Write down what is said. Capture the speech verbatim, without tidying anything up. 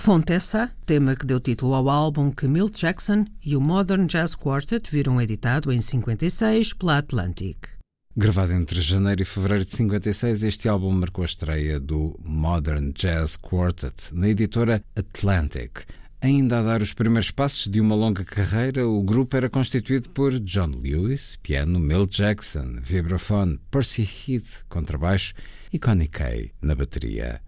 Fontessa, tema que deu título ao álbum que Milt Jackson e o Modern Jazz Quartet viram editado em cinquenta e seis pela Atlantic. Gravado entre janeiro e fevereiro de cinquenta e seis, este álbum marcou a estreia do Modern Jazz Quartet na editora Atlantic. Ainda a dar os primeiros passos de uma longa carreira, o grupo era constituído por John Lewis, piano, Milt Jackson, vibrafone, Percy Heath, contrabaixo e Connie Kay na bateria.